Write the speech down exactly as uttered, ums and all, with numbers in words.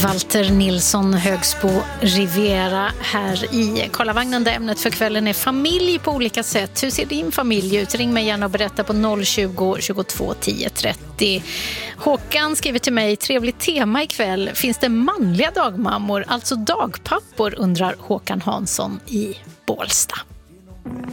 Walter Nilsson, Högsbo Riviera här i Karlavagnen, där ämnet för kvällen är familj på olika sätt. Hur ser din familj ut? Ring mig gärna och berätta på noll tjugo, tjugotvå, tio trettio. Håkan skriver till mig: trevligt tema ikväll. Finns det manliga dagmammor, alltså dagpappor, undrar Håkan Hansson i Bålsta.